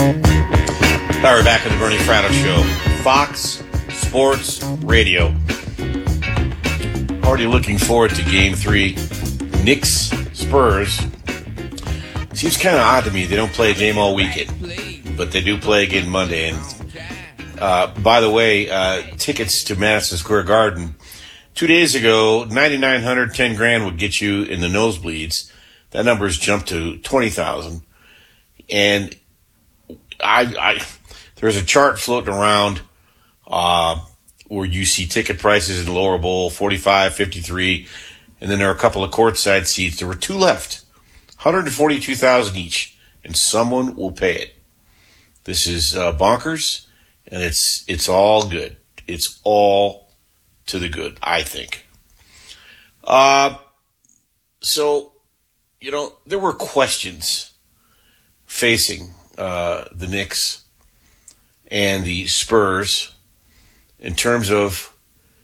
All right, we're back on the Bernie Fratto Show. Fox Sports Radio. Already looking forward to Game 3. Knicks, Spurs. Seems kind of odd to me. They don't play a game all weekend, but they do play again Monday. And by the way, tickets to Madison Square Garden 2 days ago, $9,900, $10,000 would get you in the nosebleeds. That number's jumped to $20,000. And there's a chart floating around where you see ticket prices in the lower bowl, 45, 53, and then there are a couple of courtside seats. There were two left, $142,000 each, and someone will pay it. This is bonkers, and it's all good. It's all to the good, I think. So, there were questions facing the Knicks and the Spurs in terms of,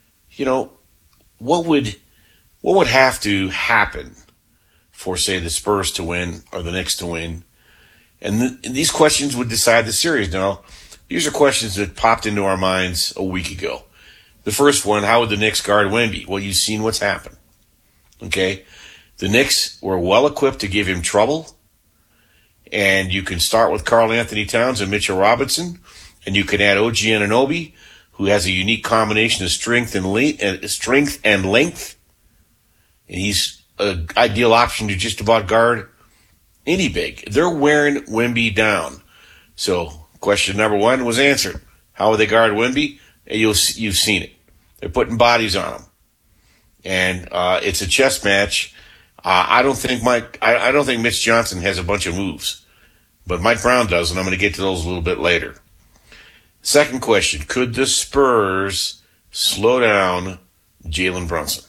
what would have to happen for, say, the Spurs to win or the Knicks to win. And these questions would decide the series. Now, these are questions that popped into our minds a week ago. The first one, how would the Knicks guard Wemby? Well, you've seen what's happened. Okay? The Knicks were well equipped to give him trouble. And you can start with Karl Anthony Towns and Mitchell Robinson. And you can add OG Anunoby, who has a unique combination of strength and length. And he's an ideal option to just about guard any big. They're wearing Wemby down. So question number one was answered. How will they guard Wemby? You've seen it. They're putting bodies on him. And it's a chess match. I don't think Mitch Johnson has a bunch of moves. But Mike Brown does, and I'm going to get to those a little bit later. Second question, could the Spurs slow down Jalen Brunson?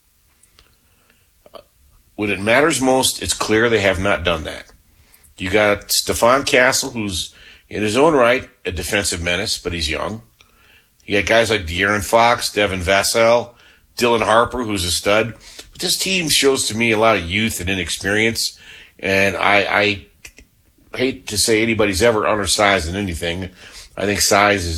When it matters most, it's clear they have not done that. You got Stephon Castle, who's in his own right a defensive menace, but he's young. You got guys like De'Aaron Fox, Devin Vassell, Dylan Harper, who's a stud. But this team shows to me a lot of youth and inexperience, and I hate to say anybody's ever undersized in anything. I think size is